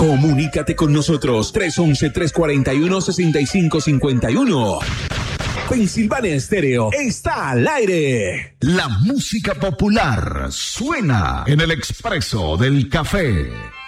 Comunícate con nosotros 311-341-6551. Pensilvania Estéreo está al aire. La música popular suena en el Expreso del Café.